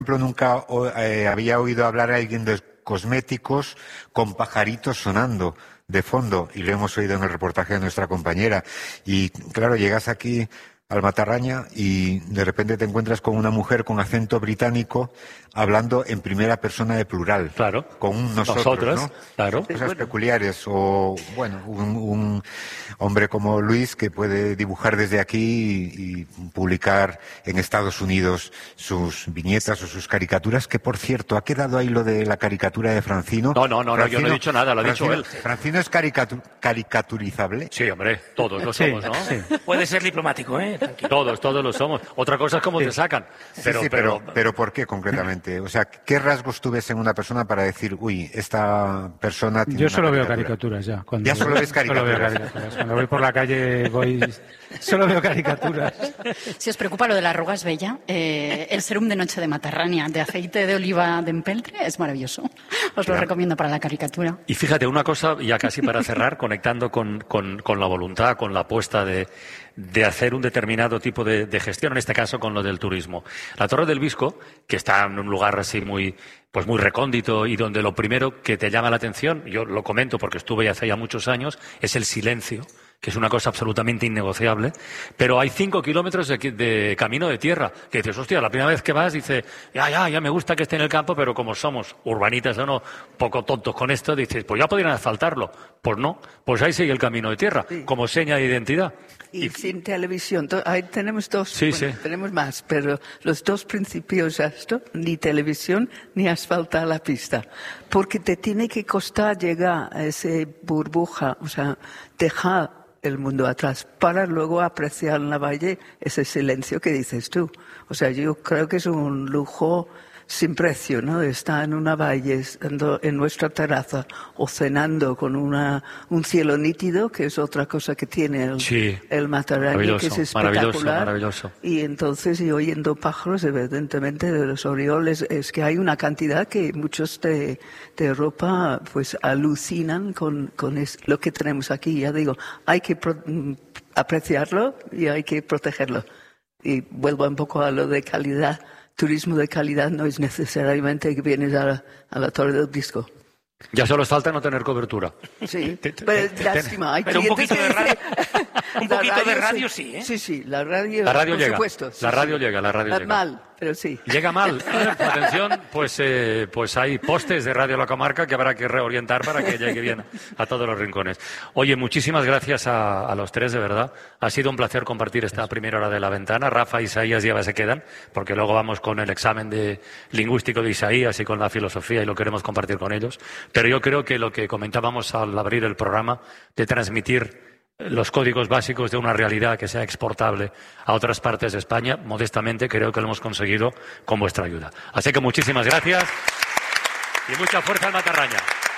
ejemplo, nunca había oído hablar a alguien de cosméticos con pajaritos sonando de fondo, y lo hemos oído en el reportaje de nuestra compañera. Y claro, llegas aquí al Matarraña y de repente te encuentras con una mujer con acento británico hablando en primera persona de plural. Claro. Con un nosotros, ¿no? Claro. Cosas peculiares. O, bueno, un hombre como Luis que puede dibujar desde aquí y publicar en Estados Unidos sus viñetas o sus caricaturas, que por cierto, ¿ha quedado ahí lo de la caricatura de Francino? No, yo no he dicho nada, lo ha dicho él. ¿Francino es caricaturizable? Sí, hombre, todos lo somos, ¿no? Sí. Puede ser diplomático, ¿eh? Todos lo somos. Otra cosa es cómo te sacan. Pero ¿por qué concretamente? O sea, ¿qué rasgos tú ves en una persona para decir, uy, esta persona tiene Yo una solo veo caricatura? caricaturas ya. ¿Ya solo ves caricaturas? Solo veo caricaturas. Cuando voy por la calle solo veo caricaturas. Si os preocupa lo de la arruga es bella, el serum de noche de Matarrania de aceite de oliva de empeltre es maravilloso. Os lo recomiendo para la caricatura. Y fíjate, una cosa, ya casi para cerrar, conectando con la voluntad, con la apuesta de hacer un determinado tipo de gestión, en este caso con lo del turismo. La Torre del Bisco, que está en un lugar así muy recóndito y donde lo primero que te llama la atención, yo lo comento porque estuve hace ya muchos años, es el silencio, que es una cosa absolutamente innegociable, pero hay 5 kilómetros de camino de tierra, que dices, hostia, la primera vez que vas, dices, ya me gusta que esté en el campo, pero como somos urbanitas o no, poco tontos con esto, dices, pues ya podrían asfaltarlo. Pues no, pues ahí sigue el camino de tierra, como seña de identidad. Y sin televisión. Ahí tenemos dos, sí. Tenemos más, pero los dos principios esto, ni televisión ni asfaltar la pista. Porque te tiene que costar llegar a esa burbuja, o sea, dejar el mundo atrás para luego apreciar en la valle ese silencio que dices tú. O sea, yo creo que es un lujo sin precio, ¿no? Estar en una valle, estando en nuestra terraza o cenando con un cielo nítido, que es otra cosa que tiene el Matarraña, que es espectacular. Maravilloso. Y entonces, y oyendo pájaros, evidentemente, de los orioles, es que hay una cantidad que muchos de Europa pues alucinan con lo que tenemos aquí. Ya digo, hay que apreciarlo y hay que protegerlo. Y vuelvo un poco a lo de calidad. Turismo de calidad no es necesariamente que vienes a la Torre del Bisco. Ya solo falta no tener cobertura. Sí, pero lástima. Hay pero un poquito de radio, un poquito de radio sí, ¿eh? Sí, la radio por llega. Supuesto. La radio llega. Mal, pero sí. Llega mal. Atención, pues hay postes de Radio La Comarca que habrá que reorientar para que llegue bien a todos los rincones. Oye, muchísimas gracias a los tres, de verdad. Ha sido un placer compartir esta primera hora de La Ventana. Rafa y Isaías ya se quedan, porque luego vamos con el examen lingüístico de Isaías y con la filosofía y lo queremos compartir con ellos. Pero yo creo que lo que comentábamos al abrir el programa, de transmitir los códigos básicos de una realidad que sea exportable a otras partes de España, modestamente creo que lo hemos conseguido con vuestra ayuda. Así que muchísimas gracias y mucha fuerza al Matarraña.